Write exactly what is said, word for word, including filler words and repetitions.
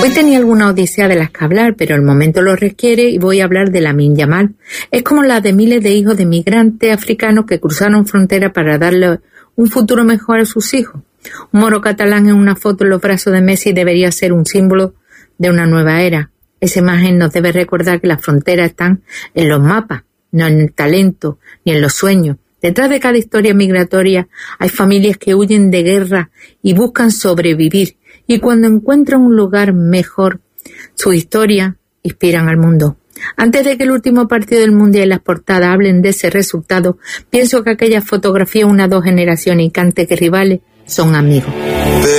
Hoy tenía alguna odisea de las que hablar, pero el momento lo requiere y voy a hablar de Lamine Yamal. Es como la de miles de hijos de migrantes africanos que cruzaron frontera para darle un futuro mejor a sus hijos. Un moro catalán en una foto en los brazos de Messi debería ser un símbolo de una nueva era. Esa imagen nos debe recordar que las fronteras están en los mapas, no en el talento ni en los sueños. Detrás de cada historia migratoria hay familias que huyen de guerra y buscan sobrevivir, y cuando encuentran un lugar mejor, sus historias inspiran al mundo. Antes de que el último partido del Mundial y las portadas hablen de ese resultado, pienso que aquella fotografía una dos generaciones y cante que rivales son amigos.